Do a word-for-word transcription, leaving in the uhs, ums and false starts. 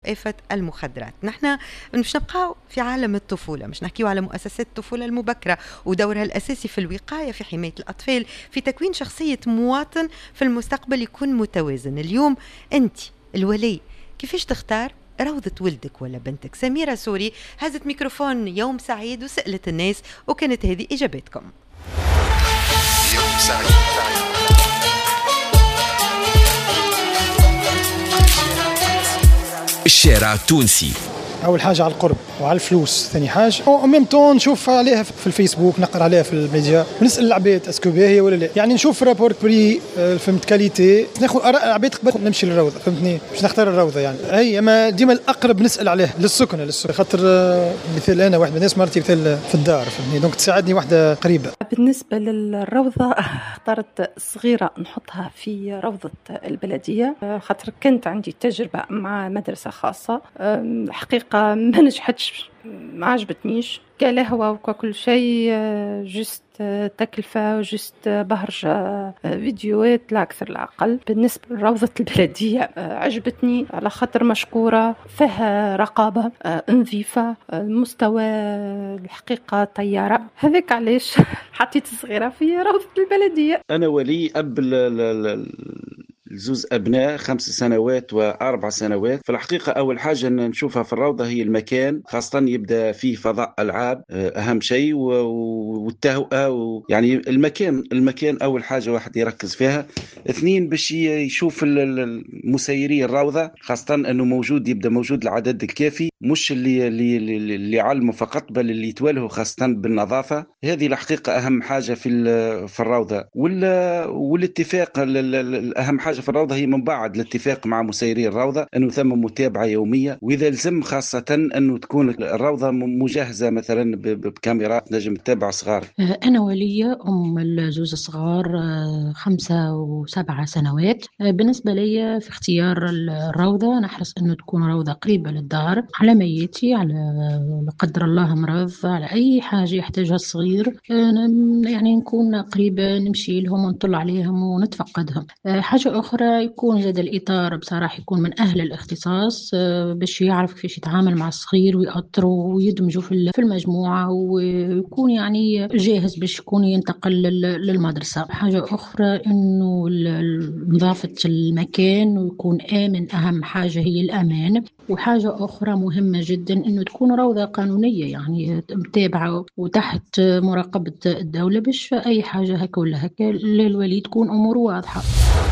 مكافحة المخدرات. نحن مش نبقى في عالم الطفولة، مش نحكيو على مؤسسات الطفولة المبكرة ودورها الأساسي في الوقاية في حماية الأطفال، في تكوين شخصية مواطن في المستقبل يكون متوازن. اليوم أنت الولي كيفاش تختار روضة ولدك ولا بنتك؟ سميرة سوري هزت ميكروفون يوم سعيد وسألت الناس، وكانت هذه إجاباتكم. يوم سعيد. الشارع التونسي. أول حاجة على القرب وعلى الفلوس، ثاني حاجة وميم طون نشوف عليها في الفيسبوك، نقرأ عليها في الميديا، ونسأل العباد اسكو باهية ولا لا، يعني نشوف رابور بري فهمت كاليتي، ناخذ آراء العباد قبل نمشي للروضة، فهمتني؟ باش نختار الروضة يعني هي، أما ديما الأقرب نسأل عليه للسكنة للسكنة خاطر مثال أنا واحد من الناس مرتي مثال في الدار، فهمتني؟ دونك تساعدني واحدة قريبة. بالنسبة للروضة اخترت صغيرة نحطها في روضة البلدية، خاطر كنت عندي تجربة مع مدرسة خاصة، الحقيقة ما نجحتش، ما عجبتنيش، كالهوى وكل شيء، جست تكلفة وجست بهرجة فيديوهات لا أكثر لا أقل. بالنسبة لروضة البلدية عجبتني على خاطر مشكورة، فيها رقابة، نظيفة، المستوى الحقيقة طيارة، هذاك علاش حطيت صغيرة في روضة البلدية. أنا ولي أب الزوز أبناء خمس سنوات وأربع سنوات. في الحقيقة أول حاجة نشوفها في الروضة هي المكان، خاصة يبدأ فيه فضاء ألعاب أهم شيء، والتهوئة، يعني المكان المكان أول حاجة واحد يركز فيها. اثنين باش يشوف المسيري الروضة، خاصة أنه موجود يبدأ موجود العدد الكافي، مش اللي اللي اللي يعلموا فقط بل اللي يتولهوا خاصة بالنظافة. هذه الحقيقة أهم حاجة في في الروضة. والاتفاق الأهم حاجة في الروضة هي من بعد الاتفاق مع مسيري الروضة أنه ثم متابعة يومية، وإذا لزم خاصة أنه تكون الروضة مجهزة مثلا بكاميرات نجم تتابع صغار. أنا ولية أم الزوز الصغار خمسة وسبعة سنوات. بالنسبة لي في اختيار الروضة نحرص أنه تكون روضة قريبة للدار، على ميتي، على قدر الله مرض، على أي حاجة يحتاجها الصغير، يعني نكون قريبة نمشي لهم ونطلع عليهم ونتفقدهم. حاجة أخرى يكون زاد الإطار بصراحة يكون من أهل الاختصاص، باش يعرف كيفاش يتعامل مع الصغير ويأطروا ويدمجوا في المجموعة، ويكون يعني جاهز باش يكون ينتقل للمدرسة. حاجة أخرى إنه نظافة المكان ويكون آمن، أهم حاجة هي الأمان. وحاجة أخرى مهمة جدا إنه تكون روضة قانونية، يعني متابعة وتحت مراقبة الدولة، باش أي حاجة هكا ولا هكا للولي تكون أمور واضحة.